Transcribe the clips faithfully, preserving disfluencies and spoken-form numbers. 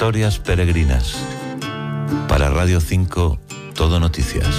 Historias peregrinas. Para Radio cinco, Todo Noticias.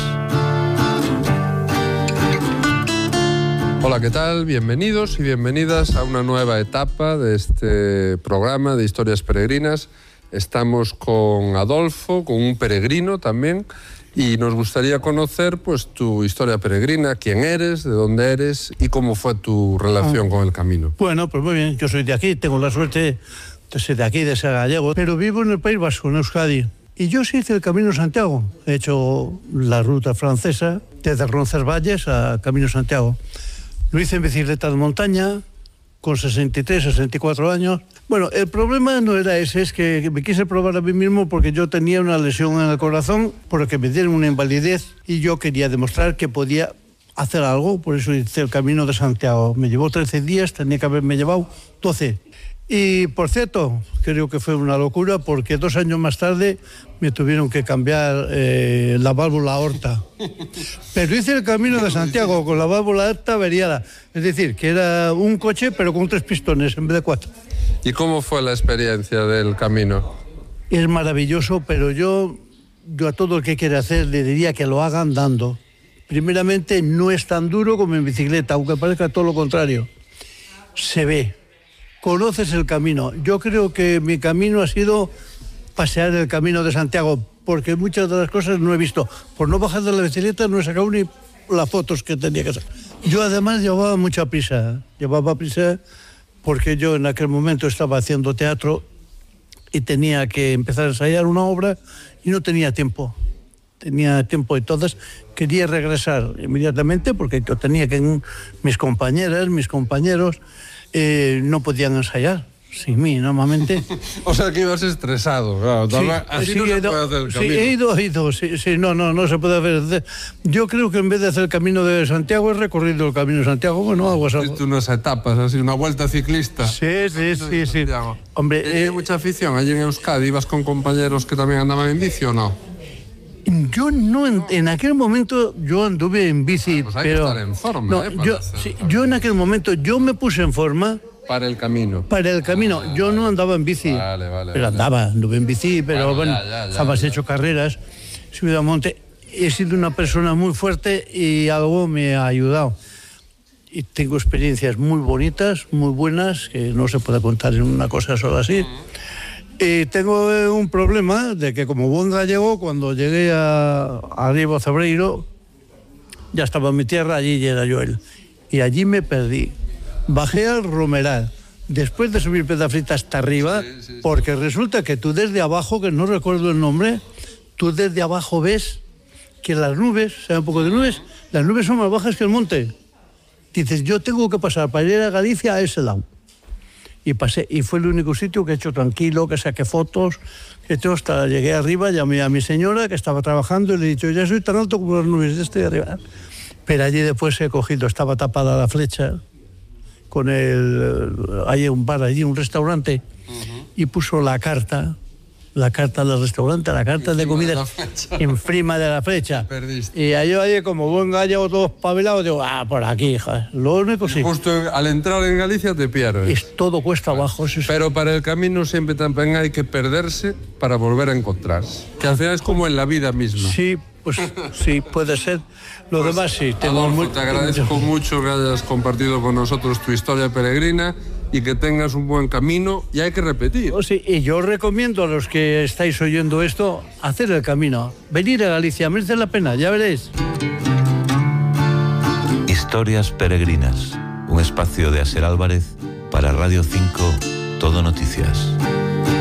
Hola, ¿qué tal? Bienvenidos y bienvenidas a una nueva etapa de este programa de Historias Peregrinas. Estamos con Adolfo, con un peregrino también, y nos gustaría conocer pues tu historia peregrina, quién eres, de dónde eres y cómo fue tu relación ah. con el camino. Bueno, pues muy bien, yo soy de aquí, tengo la suerte de ser de aquí, de ser gallego, pero vivo en el País Vasco, en Euskadi. Y yo sí hice el Camino de Santiago, he hecho la ruta francesa desde Roncesvalles a Camino de Santiago. Lo hice en bicicleta de montaña, con sesenta y tres, sesenta y cuatro años. Bueno, el problema no era ese, es que me quise probar a mí mismo porque yo tenía una lesión en el corazón, porque me dieron una invalidez y yo quería demostrar que podía hacer algo, por eso hice el Camino de Santiago. Me llevó trece días, tenía que haberme llevado doce. Y, por cierto, creo que fue una locura porque dos años más tarde me tuvieron que cambiar eh, la válvula aorta. Pero hice el Camino de Santiago con la válvula aorta averiada. Es decir, que era un coche pero con tres pistones en vez de cuatro. ¿Y cómo fue la experiencia del camino? Es maravilloso, pero yo, yo a todo el que quiere hacer le diría que lo haga andando. Primeramente, no es tan duro como en bicicleta, aunque parezca todo lo contrario. Se ve. Conoces el camino. Yo creo que mi camino ha sido pasear el Camino de Santiago, porque muchas de las cosas no he visto. Por no bajar de la bicicleta no he sacado ni las fotos que tenía que sacar. Yo además llevaba mucha prisa. Llevaba prisa porque yo en aquel momento estaba haciendo teatro y tenía que empezar a ensayar una obra y no tenía tiempo. Tenía tiempo y todas. Quería regresar inmediatamente porque yo tenía que... Mis compañeras, mis compañeros... Eh, no podían ensayar sin mí, normalmente. O sea, que ibas estresado, claro. Sí, así sí, no se ido, puede hacer el camino. Sí, he ido, he ido, sí, sí, no, no, no se puede hacer. Yo creo que en vez de hacer el Camino de Santiago, he recorrido el Camino de Santiago, bueno, algo así. Hiciste unas etapas, así, una vuelta ciclista. Sí, sí, sí, sí. Hombre, ¿Tienes eh, mucha afición allí en Euskadi? ¿Ibas con compañeros que también andaban en bici o no? Yo no, en, en aquel momento yo anduve en bici, pues hay pero... que estar en forma, no, ¿eh? yo, sí, yo en aquel momento, yo me puse en forma... Para el camino. Para el camino. Ah, yo no andaba en bici. Vale, vale. Pero vale. andaba, anduve en bici, pero bueno, bueno, ya, ya, ya, jamás ya. he hecho carreras, subido a monte. He sido una persona muy fuerte y algo me ha ayudado. Y tengo experiencias muy bonitas, muy buenas, que no se puede contar en una cosa sola así. Y tengo un problema de que como buen gallego, cuando llegué a, a Ribo Cebreiro, ya estaba en mi tierra, allí era yo él. Y allí me perdí. Bajé al Romeral, después de subir Pedrafita hasta arriba, sí, sí, sí. Porque resulta que tú desde abajo, que no recuerdo el nombre, tú desde abajo ves que las nubes, o sea, un poco de nubes, las nubes son más bajas que el monte. Dices, yo tengo que pasar para ir a Galicia a ese lado. Y pasé, y fue el único sitio que he hecho tranquilo, que saqué fotos, que hecho hasta llegué arriba, llamé a mi señora que estaba trabajando y le he dicho, ya soy tan alto como las nubes de este de arriba. Pero allí después he cogido, estaba tapada la flecha, con el, hay un bar allí, un restaurante, uh-huh. Y puso la carta, la carta del restaurante, la carta de comida encima de la flecha. Perdiste. Y yo allí como buen gallego todo espabilado, digo, ah, por aquí, hija. Lo único sí. Justo al entrar en Galicia te pierdes. Es todo cuesta bueno, abajo. Eso es... Pero para el camino siempre también hay que perderse para volver a encontrarse. Que al final es como en la vida misma. Sí, pues sí, puede ser. Lo pues, demás sí. Tengo Adolfo, muy... te agradezco mucho que hayas compartido con nosotros tu historia peregrina y que tengas un buen camino, y hay que repetir. Oh, sí, y yo recomiendo a los que estáis oyendo esto, hacer el camino. Venir a Galicia, merece la pena, ya veréis. Historias peregrinas, un espacio de Aser Álvarez para Radio cinco, Todo Noticias.